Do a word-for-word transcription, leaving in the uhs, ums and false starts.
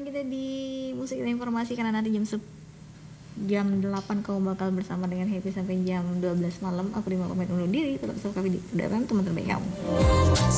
kita di Musik dan Informasi, karena nanti jam sep jam delapan kamu bakal bersama dengan Happy sampai jam dua belas malam. Aku Dima pamit undur diri. Tetap suka video dan teman terbaik kamu.